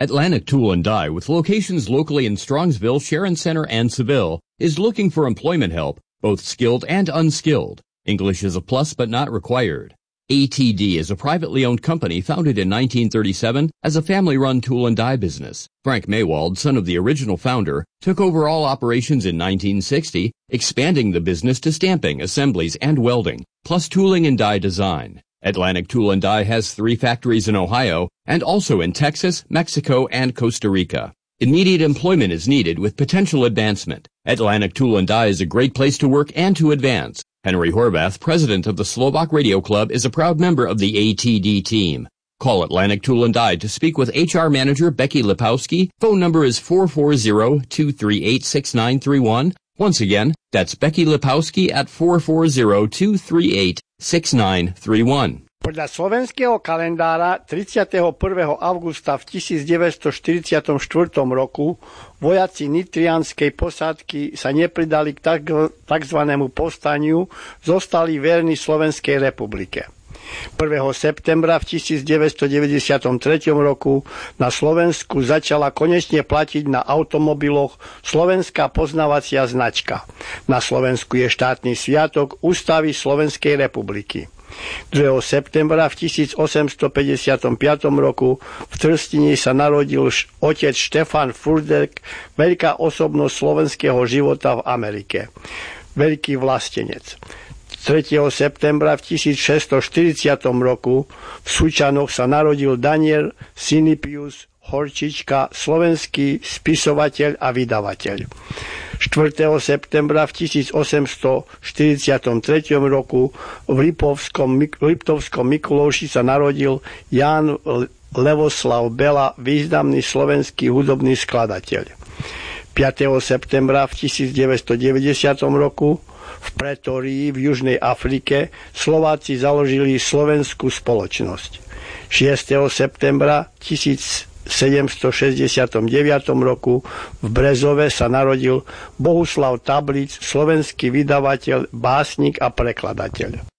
Atlantic Tool and Die, with locations locally in Strongsville, Sharon Center, and Seville, is looking for employment help, both skilled and unskilled. English is a plus but not required. ATD is a privately owned company founded in 1937 as a family-run tool and die business. Frank Maywald, son of the original founder, took over all operations in 1960, expanding the business to stamping, assemblies, and welding, plus tooling and die design. Atlantic Tool and Die has 3 factories in Ohio and also in Texas, Mexico, and Costa Rica. Immediate employment is needed with potential advancement. Atlantic Tool and Die is a great place to work and to advance. Henry Horvath, president of the Slovak Radio Club, is a proud member of the ATD team. Call Atlantic Tool and Die to speak with HR manager Becky Lipowski. Phone number is 440-238-6931. Once again, that's Becky Lipowski at 440-238-6931. Podľa slovenského kalendára 31. augusta v 1944 roku vojaci nitrianskej posádky sa nepridali k takzvanému povstaniu, zostali verní Slovenskej republike. 1. septembra v 1993 roku na Slovensku začala konečne platiť na automobiloch slovenská poznávacia značka. Na Slovensku je štátny sviatok Ústavy Slovenskej republiky. 2. septembra v 1855 roku v Trstine sa narodil otec Štefan Furdek, veľká osobnosť slovenského života v Amerike. Veľký vlastenec. 3. septembra v 1640 roku v Sučanoch sa narodil Daniel Sinipius Horčička, slovenský spisovateľ a vydavateľ. 4. septembra v 1843 roku v Liptovskom Mikulovši sa narodil Ján Levoslav Bela, významný slovenský hudobný skladateľ. 5. septembra v 1990 roku v Pretórii v Južnej Afrike Slováci založili slovenskú spoločnosť. 6. septembra 1769 roku v Brezove sa narodil Bohuslav Tablic, slovenský vydavateľ, básnik a prekladateľ.